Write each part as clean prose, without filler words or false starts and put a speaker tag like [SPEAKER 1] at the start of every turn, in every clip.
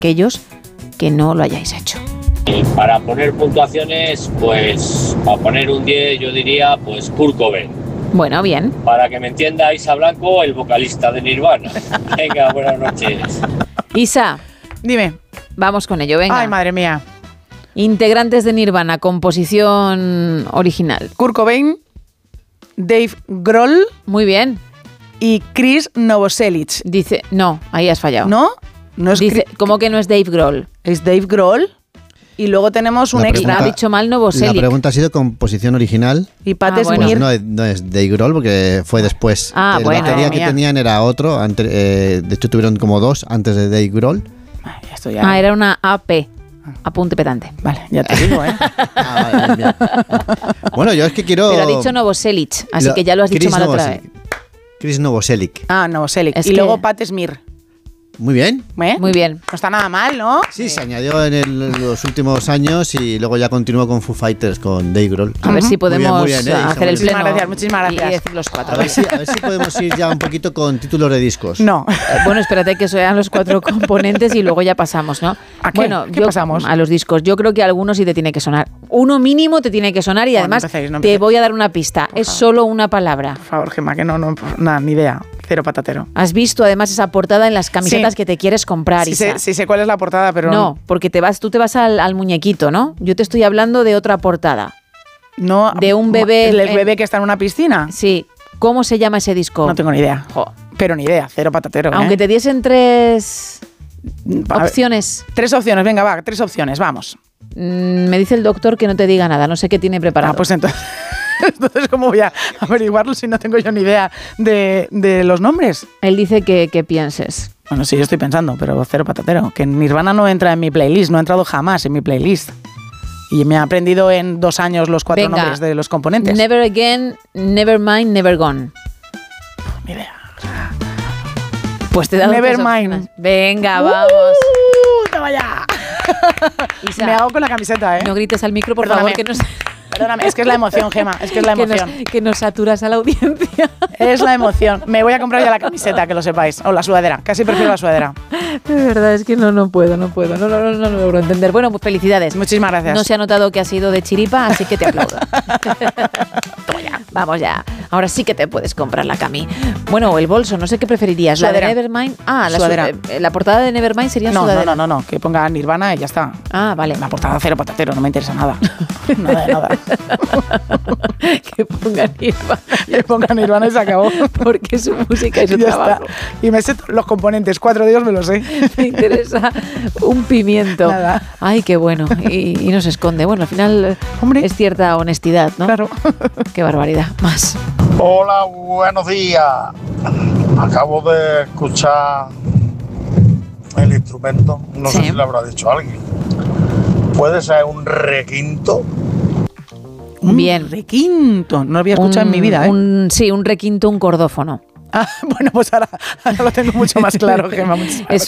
[SPEAKER 1] aquellos que no lo hayáis hecho.
[SPEAKER 2] Y para poner puntuaciones, pues para poner un 10 yo diría pues Kurt Cobain.
[SPEAKER 1] Bueno, bien.
[SPEAKER 2] Para que me entienda Isa Blanco, el vocalista de Nirvana. Venga, buenas noches.
[SPEAKER 1] Isa,
[SPEAKER 3] dime.
[SPEAKER 1] Vamos con ello, venga.
[SPEAKER 3] Ay, madre mía.
[SPEAKER 1] Integrantes de Nirvana, composición original.
[SPEAKER 3] Kurt Cobain, Dave Grohl.
[SPEAKER 1] Muy bien.
[SPEAKER 3] Y Chris Novoselic.
[SPEAKER 1] Dice, no, ahí has fallado.
[SPEAKER 3] ¿No? No es
[SPEAKER 1] Dice, ¿cómo que no es Dave Grohl?
[SPEAKER 3] Es Dave Grohl. Y luego tenemos un extra.
[SPEAKER 1] Ha dicho mal Novoselic.
[SPEAKER 4] La pregunta ha sido composición original.
[SPEAKER 3] Y Pat Smear.
[SPEAKER 4] Pues no es Dave Grohl porque fue después.
[SPEAKER 1] Ah,
[SPEAKER 4] la
[SPEAKER 1] bueno.
[SPEAKER 4] batería que tenían era otro. De hecho tuvieron como dos antes de Dave Grohl.
[SPEAKER 3] Esto ya...
[SPEAKER 1] era una AP. Apunte pedante.
[SPEAKER 3] Vale, ya te digo, ¿eh?
[SPEAKER 4] Vale, bien. Bueno, yo es que quiero...
[SPEAKER 1] Pero ha dicho Novoselic, así que ya lo has dicho mal otra vez.
[SPEAKER 4] Chris Novoselic.
[SPEAKER 3] Ah, Novoselic.
[SPEAKER 1] Es
[SPEAKER 3] y
[SPEAKER 1] que...
[SPEAKER 3] luego Pat Smear.
[SPEAKER 4] Muy bien.
[SPEAKER 1] Muy bien.
[SPEAKER 3] No está nada mal, ¿no?
[SPEAKER 4] Sí, se añadió en los últimos años y luego ya continuó con Foo Fighters, con Dave Grohl.
[SPEAKER 1] A ver si podemos
[SPEAKER 4] muy bien,
[SPEAKER 1] hacer el pleno.
[SPEAKER 3] Muchísimas gracias.
[SPEAKER 1] Y decir los cuatro.
[SPEAKER 4] A ver si podemos ir ya un poquito con títulos de discos.
[SPEAKER 3] No.
[SPEAKER 1] Bueno, espérate que sean los cuatro componentes y luego ya pasamos, ¿no?
[SPEAKER 3] ¿A qué?
[SPEAKER 1] Bueno,
[SPEAKER 3] ¿Qué pasamos?
[SPEAKER 1] A los discos. Yo creo que a algunos sí te tiene que sonar. Uno mínimo te tiene que sonar y además te voy a dar una pista. Es solo una palabra.
[SPEAKER 3] Por favor, Gemma, que no, nada, ni idea. Cero patatero.
[SPEAKER 1] ¿Has visto además esa portada en las camisetas que te quieres comprar, Isa?
[SPEAKER 3] Sí sé cuál es la portada, pero...
[SPEAKER 1] No, porque tú te vas al muñequito, ¿no? Yo te estoy hablando de otra portada.
[SPEAKER 3] No,
[SPEAKER 1] de un bebé...
[SPEAKER 3] ¿El bebé que está en una piscina?
[SPEAKER 1] Sí. ¿Cómo se llama ese disco?
[SPEAKER 3] No tengo ni idea. Pero ni idea, cero patatero.
[SPEAKER 1] Aunque te diesen tres opciones.
[SPEAKER 3] Tres opciones, venga, va, tres opciones, vamos.
[SPEAKER 1] Me dice el doctor que no te diga nada, no sé qué tiene preparado.
[SPEAKER 3] Ah, pues entonces ¿cómo voy a averiguarlo si no tengo yo ni idea de los nombres?
[SPEAKER 1] Él dice que pienses.
[SPEAKER 3] Bueno, sí, yo estoy pensando, pero cero patatero. Que Nirvana no entra en mi playlist, no ha entrado jamás en mi playlist. Y me ha aprendido en 2 años los 4 nombres de los componentes.
[SPEAKER 1] Never Again, Nevermind, Never Gone.
[SPEAKER 3] Ni idea.
[SPEAKER 1] Pues te he dado
[SPEAKER 3] Nevermind.
[SPEAKER 1] Venga, vamos.
[SPEAKER 3] ¡Toma ya!
[SPEAKER 1] Isa,
[SPEAKER 3] me hago con la camiseta, ¿eh?
[SPEAKER 1] No grites al micro, por favor, que nos...
[SPEAKER 3] Perdóname, es que es la emoción, Gemma, es que es la emoción.
[SPEAKER 1] Que nos saturas a la audiencia.
[SPEAKER 3] Es la emoción. Me voy a comprar ya la camiseta, que lo sepáis. O la sudadera, casi prefiero la sudadera.
[SPEAKER 1] De verdad, es que no puedo. No logro entender. Bueno, pues felicidades.
[SPEAKER 3] Muchísimas gracias.
[SPEAKER 1] No se ha notado que ha sido de chiripa, así que te aplaudo. Vamos ya. Ahora sí que te puedes comprar la cami. Bueno, o el bolso, no sé qué preferirías.
[SPEAKER 3] Sudadera.
[SPEAKER 1] La de Nevermind. Ah,
[SPEAKER 3] sudadera.
[SPEAKER 1] La portada de Nevermind sería sudadera.
[SPEAKER 3] No, que ponga Nirvana y ya está.
[SPEAKER 1] Ah, vale.
[SPEAKER 3] La portada cero patatero, no me interesa nada. Nada de nada.
[SPEAKER 1] Que pongan Nirvana.
[SPEAKER 3] Que pongan Nirvana y se acabó.
[SPEAKER 1] Porque su música y su trabajo.
[SPEAKER 3] Está. Y me sé los componentes, 4 de ellos me los sé.
[SPEAKER 1] Me interesa un pimiento.
[SPEAKER 3] Nada.
[SPEAKER 1] Ay, qué bueno. Y no se esconde. Bueno, al final es cierta honestidad, ¿no?
[SPEAKER 3] Claro.
[SPEAKER 1] Qué barbaridad. Más.
[SPEAKER 5] Hola, buenos días. Acabo de escuchar el instrumento. No sé si lo habrá dicho alguien. ¿Puede ser un requinto?
[SPEAKER 1] Bien.
[SPEAKER 3] Requinto. No lo había escuchado en mi vida, ¿eh?
[SPEAKER 1] Sí, un requinto, un cordófono.
[SPEAKER 3] Ah, bueno, pues ahora lo tengo mucho más claro, Gemma.
[SPEAKER 1] Es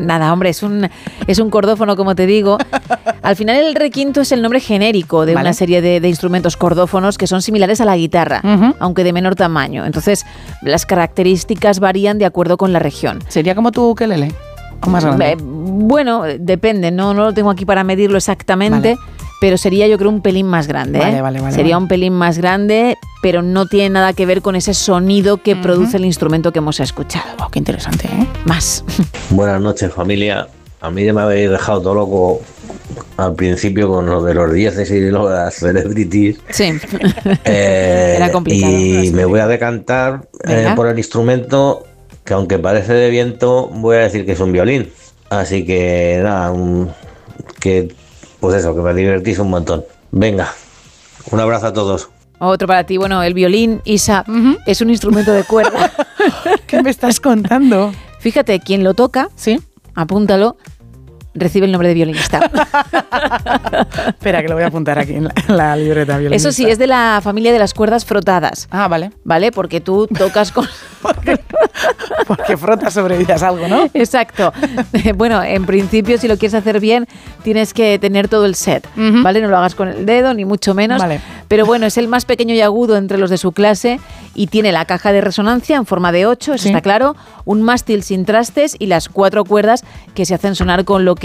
[SPEAKER 1] un cordófono, como te digo. Al final el requinto es el nombre genérico de una serie de instrumentos cordófonos que son similares a la guitarra, aunque de menor tamaño. Entonces, las características varían de acuerdo con la región.
[SPEAKER 3] ¿Sería como tu ukelele? ¿O más grande?
[SPEAKER 1] Bueno, depende. No lo tengo aquí para medirlo exactamente. Vale. Pero sería, yo creo, un pelín más grande. Vale, sería un pelín más grande, pero no tiene nada que ver con ese sonido que produce el instrumento que hemos escuchado.
[SPEAKER 3] Wow, qué interesante, ¿eh?
[SPEAKER 1] Más.
[SPEAKER 6] Buenas noches, familia. A mí ya me habéis dejado todo loco al principio con lo de los 10 y lo de las celebrities.
[SPEAKER 1] Sí. Era complicado.
[SPEAKER 6] Y me voy a decantar por el instrumento que, aunque parece de viento, voy a decir que es un violín. Así que nada, pues eso, que me divertís un montón. Venga, un abrazo a todos.
[SPEAKER 1] Otro para ti. Bueno, el violín, Isa, es un instrumento de cuerda.
[SPEAKER 3] ¿Qué me estás contando?
[SPEAKER 1] Fíjate, quien lo toca,
[SPEAKER 3] ¿sí?
[SPEAKER 1] Apúntalo, recibe el nombre de violinista.
[SPEAKER 3] Espera, que lo voy a apuntar aquí en la libreta. Violinista.
[SPEAKER 1] Eso sí, es de la familia de las cuerdas frotadas.
[SPEAKER 3] Ah, vale.
[SPEAKER 1] Vale, porque tú tocas con...
[SPEAKER 3] Porque frotas sobre ellas algo, ¿no?
[SPEAKER 1] Exacto. Bueno, en principio, si lo quieres hacer bien, tienes que tener todo el set, ¿vale? No lo hagas con el dedo, ni mucho menos.
[SPEAKER 3] Vale.
[SPEAKER 1] Pero bueno, es el más pequeño y agudo entre los de su clase y tiene la caja de resonancia en forma de 8, eso está claro, un mástil sin trastes y las 4 cuerdas que se hacen sonar con lo que